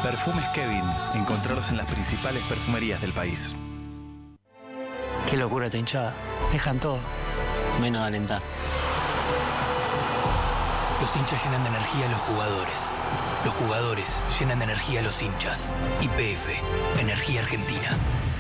Perfumes Kevin. Encontrarlos en las principales perfumerías del país. Qué locura esta hinchada. Dejan todo, menos alentar. Los hinchas llenan de energía a los jugadores. Los jugadores llenan de energía a los hinchas. YPF, Energía Argentina.